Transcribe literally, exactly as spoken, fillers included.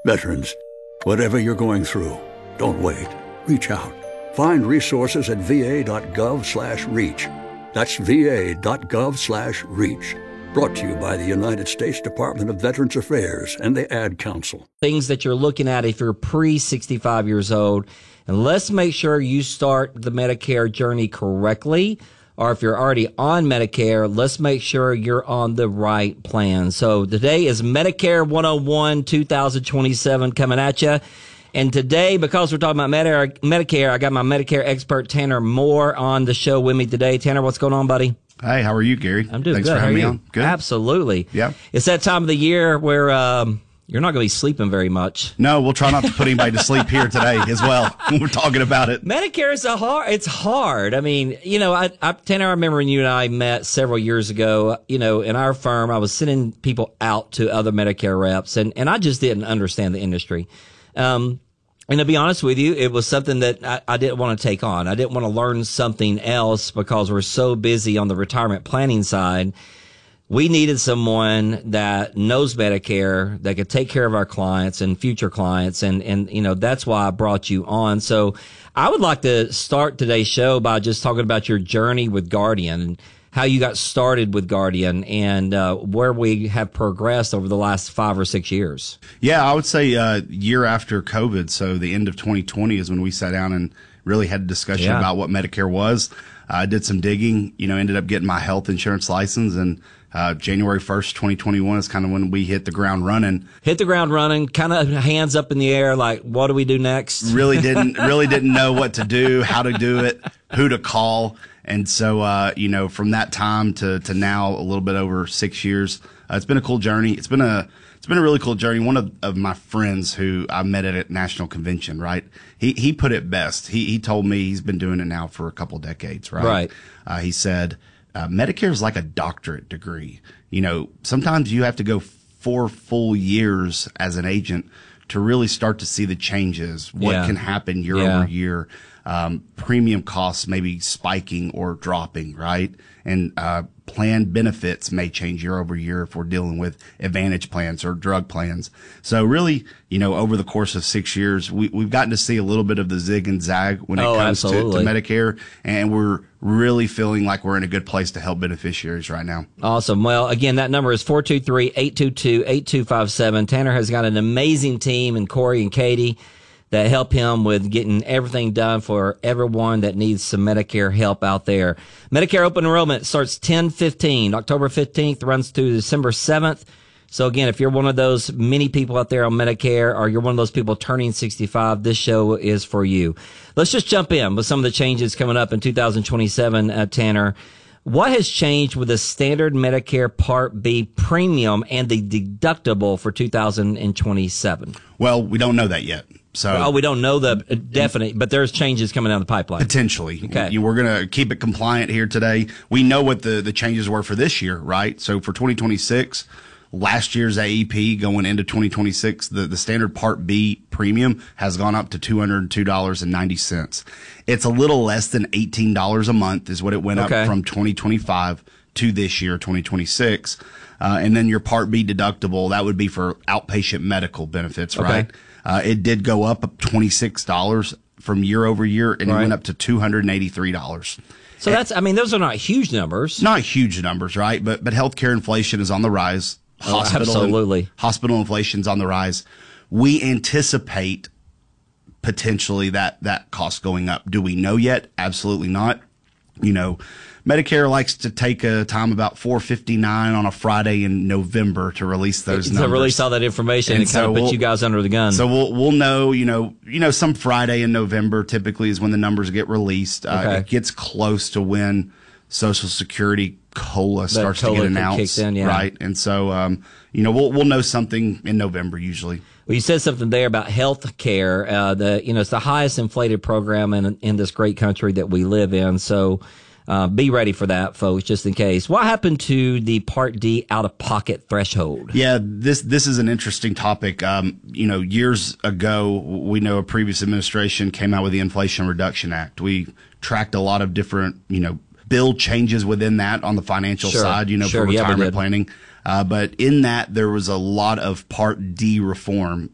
Veterans, whatever you're going through, don't wait. Reach out. Find resources at va.gov slash reach. That's va.gov slash reach. Brought to you by the United States Department of Veterans Affairs and the Ad Council. Things that you're looking at if you're pre sixty-five years old. And let's make sure you start the Medicare journey correctly. Or if you're already on Medicare, let's make sure you're on the right plan. So today is Medicare one oh one twenty twenty-seven coming at you. And today, because we're talking about Medicare, I got my Medicare expert, Tanner Moore, on the show with me today. Tanner, what's going on, buddy? Hey, how are you, Gary? I'm doing Thanks good. for having me on. Good. Absolutely. Yeah. It's that time of the year where um, you're not going to be sleeping very much. No, we'll try not to put anybody to sleep here today as well when we're talking about it. Medicare is a hard. It's hard. I mean, you know, I, I, Tanner, I remember when you and I met several years ago. You know, in our firm, I was sending people out to other Medicare reps, and and I just didn't understand the industry. Um, And to be honest with you, it was something that I, I didn't want to take on. I didn't want to learn something else because we're so busy on the retirement planning side. We needed someone that knows Medicare, that could take care of our clients and future clients. And, and, you know, that's why I brought you on. So I would like to start today's show by just talking about your journey with Guardian and how you got started with Guardian and uh, where we have progressed over the last five or six years. Yeah, I would say uh, year after COVID, so the end of twenty twenty is when we sat down and really had a discussion Yeah. about what Medicare was. I uh, did some digging, you know, ended up getting my health insurance license, and uh, January first, twenty twenty-one is kind of when we hit the ground running. Hit the ground running, kind of hands up in the air, like, what do we do next? Really didn't, really didn't know what to do, how to do it, who to call. And so, uh, you know, from that time to, to now, a little bit over six years, uh, it's been a cool journey. It's been a, it's been a really cool journey. One of, of my friends who I met at a national convention, right? He, he put it best. He, he told me he's been doing it now for a couple decades, right? Right. Uh, he said, uh, Medicare is like a doctorate degree. You know, sometimes you have to go four full years as an agent to really start to see the changes, what Yeah. can happen year Yeah. over year. Um, premium costs may be spiking or dropping, right? And, uh, plan benefits may change year over year if we're dealing with advantage plans or drug plans. So really, you know, over the course of six years, we, we've gotten to see a little bit of the zig and zag when it Oh, comes to, to absolutely. Medicare. And we're really feeling like we're in a good place to help beneficiaries right now. Awesome. Well, again, that number is four two three, eight two two, eight two five seven. Tanner has got an amazing team, and Corey and Katie, that help him with getting everything done for everyone that needs some Medicare help out there. Medicare open enrollment starts ten fifteen, October fifteenth, runs through December seventh. So again, if you're one of those many people out there on Medicare, or you're one of those people turning sixty-five, this show is for you. Let's just jump in with some of the changes coming up in two thousand twenty-seven, uh, Tanner. What has changed with the standard Medicare Part B premium and the deductible for two thousand twenty-seven? Well, we don't know that yet. So, Oh, we don't know the definite, but there's changes coming down the pipeline. potentially. Okay. You- We're going to keep it compliant here today. We know what the, the changes were for this year, right? So for twenty twenty-six, last year's A E P going into twenty twenty-six, the, the standard Part B premium has gone up to two hundred two dollars and ninety cents. It's a little less than eighteen dollars a month is what it went Okay. up from twenty twenty-five to this year, twenty twenty-six. Uh, and then your Part B deductible, that would be for outpatient medical benefits, Okay. right? Uh, it did go up twenty-six dollars from year over year, and Right. it went up to two hundred eighty-three dollars. So that's, I mean, those are not huge numbers. Not huge numbers, right? But but healthcare inflation is on the rise. Oh, absolutely. Hospital inflation's on the rise. We anticipate potentially that that cost going up. Do we know yet? Absolutely not. You know, Medicare likes to take a time about four fifty-nine on a Friday in November to release those To numbers. release all that information and, And kind so of put we'll- you guys under the gun. So we'll we'll know, you know, you know, some Friday in November typically is when the numbers get released. Uh, Okay. It gets close to when Social Security COLA starts COLA to get kicks announced, in, yeah. right? And so, um, you know, we'll we'll know something in November usually. Well, you said something there about health care. Uh, the, you know, it's the highest inflated program in, in this great country that we live in. So, uh, be ready for that, folks, just in case. What happened to the Part D out-of-pocket threshold? Yeah, this this is an interesting topic. Um, you know, years ago, we know a previous administration came out with the Inflation Reduction Act. We tracked a lot of different, you know, bill changes within that on the financial Sure, side, you know, sure, for yeah, we retirement did. planning. Uh, but in that, there was a lot of Part D reform